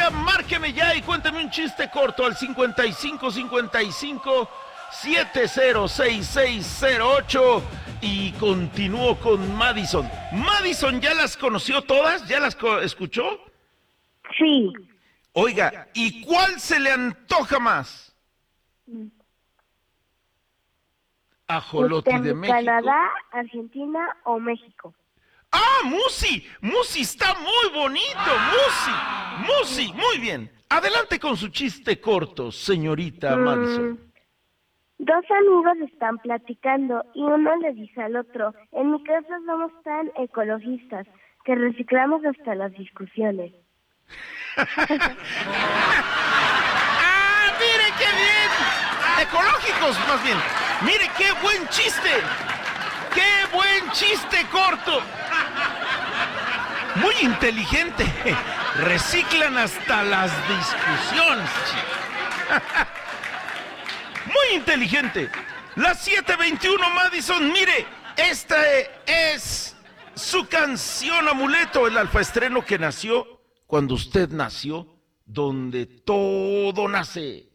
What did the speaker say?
historia, márqueme ya y cuénteme un chiste corto al 5555-706608 y continúo con Madison. Madison, ¿ya las conoció todas? ¿Ya las escuchó? Sí. Oiga, ¿y cuál se le antoja más? Ajolote de México. ¿Canadá, Argentina o México? ¡Ah, Musi! ¡Musi está muy bonito! ¡Musi! Muy bien. Adelante con su chiste corto, señorita Madison. Dos amigos están platicando y uno le dice al otro: en mi casa somos tan ecologistas que reciclamos hasta las discusiones. ¡Ah, mire qué bien! Ecológicos, más bien. Mire qué buen chiste. ¡Qué buen chiste corto! Muy inteligente. Reciclan hasta las discusiones. Muy inteligente. Las 7:21, Madison. Mire, esta es su canción amuleto, el alfaestreno que nació cuando usted nació, donde todo nace.